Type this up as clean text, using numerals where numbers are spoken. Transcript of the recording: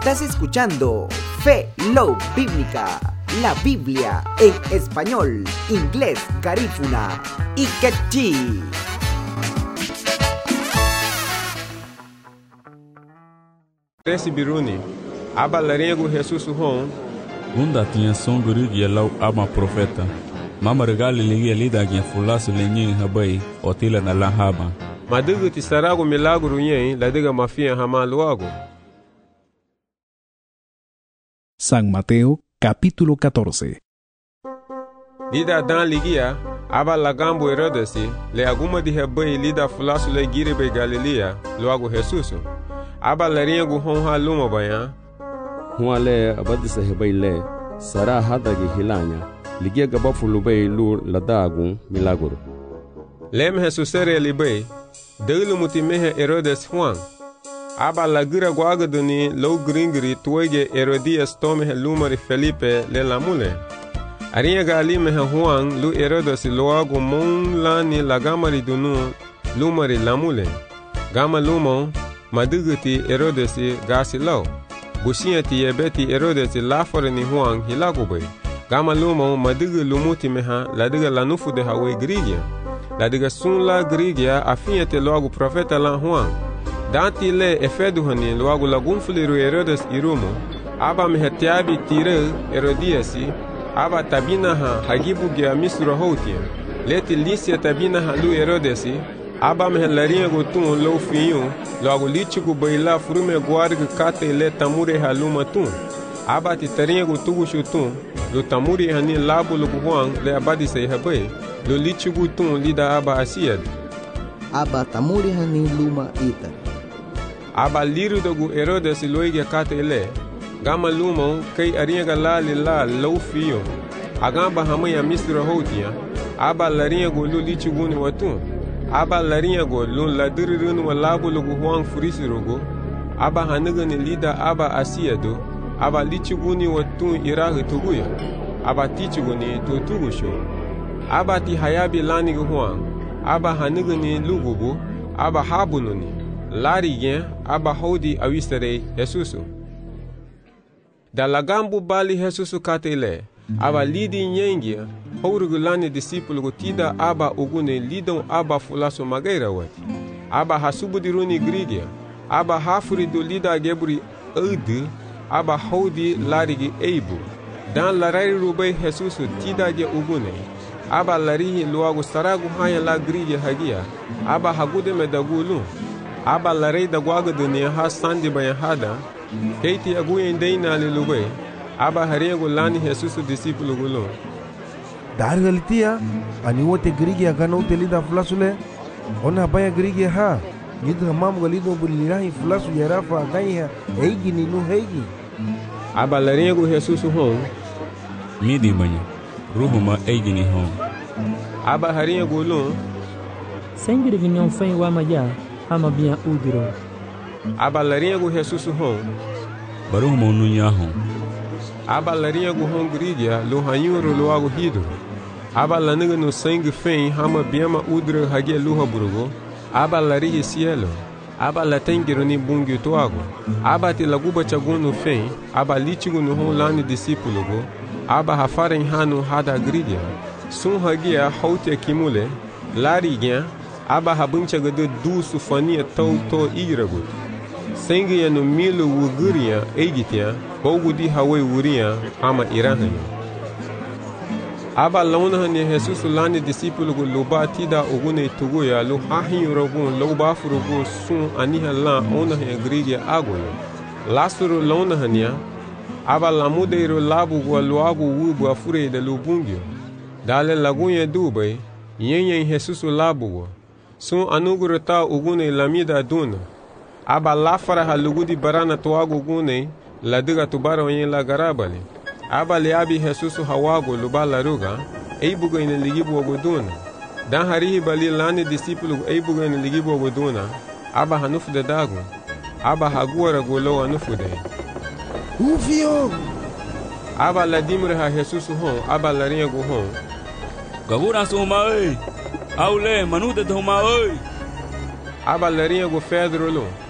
Estás escuchando Fe Love Bíblica, la Biblia en español, inglés, garífuna y quechí. Esse biruni, abalarengo Jesus hon. Bunda tinha songuri yelau ama profeta. Mama regali lingi lida gya fulasu lenyin habai otila na lahaba. Madugu ti sarago milagro yen ladiga mafia hama luago. San Mateo, capítulo 14. Lida dan ligia, aba lagambo Herodesi, le aguma di habai lida fulasu le giribe Galilea, luago Jesus. Aba larengo hon haluma bayan. Huale abadisa hebai le, sara hadagi hilanya, ligia gaba fulubei lu ladagun milagro. Lem Jesusere libei, delu mutimehe Herodes Juan. Aba lagira guagaduni low gringri tuege Herodias tome lumari Felipe le lamule. Arinha galime Juan lu Herodes loago mon lani lagamari dunu lumari lamule. Gama lumo maduguti Herodes gasi low. Bushiati yebeti Herodes lafore ni Juan hilagubei. Gama lumo madugu lumuti meha ladiga lanufu de hawe grigia. Ladiga sun la grigia afinhete logo profeta la Juan. Danti le efeduhani logo lagun fuliru Herodes irumo. Aba mehetiabi tire Herodiasi. Aba tabina ha hagibu gya misura hotia. Leti lisia tabina ha lu Herodesi. Aba mehelarinha gotun lo finho. Logo litigo baila frume guarga kate le tamure haluma tun. Aba titarinha gotugu shutun. Lo tamuri hani labo lo Juan le abadi sei habai. Lo litigo tun lida aba asiad. Aba tamuri hani luma ita. Aba liru dogu Herodes loiga kate le. Gama luma kei arinha galali la lo fio. Agamba hamaya misra hotia. Aba larinha go lo litigo ni watun. Aba larinha go lun la dirirun wa labo lo Juan furisirogo. Aba haniga ni lida aba asiado. Aba lichuguni watun irahi tuguya. Aba tichuguni tutugusho. Aba ti hayabi lani Juan. Aba haniga ni lugubu. Aba habununi. Lari gen aba hodi awistere Jesusu. Da lagambu bali Jesusu katele. Aba lidi nyengia. Hourugulani discípulo gotida aba ugune lidon aba fulaso magaira wati. Aba hasubudiruni grigia. Aba hafuri do lida geburi udi. Aba hodi larigi eibu. Dan larari rubai Jesus tida ge ugune. Aba larihi luago saragu haya la grigia hagia. Aba hagude medagulu. Aba larei da guaga dunia ha sandi bayahada. Keiti aguyendeina ali lubai. Aba harengo lani Jesus discípulo gulun. Dar galitia ani wote grigia kana utelida fulasule ona baya grigia ha yidha mam galido bulirahi fulasu yarafa gaiha eigi ni nu heigi. Aba larengo Jesus hon Midi banha, ruhuma eigi ni hon. aba harengo lun. Sengiri vinyon fen wa maja ama bia udiro. Aba larengo Jesus hon. Baruhuma nunya hon. Aba larengo hon grigia lo hanyuro lo ago hidro. Aba laniga no sangue fen hama biama udra hagia luha burugo. Aba larihi cielo. Aba latengiro ni bungi toago. Aba te laguba chaguno fen. Aba litigo no hon lani discípulo go. Aba hafaren hanu hada grigia. Sun hagia hautia kimule. Larigia. Aba habuncha gado du sufania tau to iragut. Sangue ya no milo wuguria eigitia. Bogudi hawe wuria hama irahanya. Aba launa ni Jesus lani discípulo go loba tida ogune tuguya lo hahin rogun loba furugo sun aniha la ona he grigia agoyo. Lasuro launa hania. Aba lamudeiro labu go loago wubu afure de lubungio. Dale lagunha dubai yenyen Jesus labu go. Sun anugurata ogune lamida duna. Aba lafara halugudi barana toago gune la diga tubara yen la garabali. Aba liabi Jesus hawago luba laruga, eibuga ina ligibu oguduna. Dan harihi bali lani discípulo eibuga ina ligibu oguduna, aba hanufu de dagu, aba haguara golo hanufu de. Ufio! Aba la dimre ha Jesus hon, aba la rinha go hon. Gavura suma oi! Aule, manuda de huma oi! Aba la rinha go Pedro lo.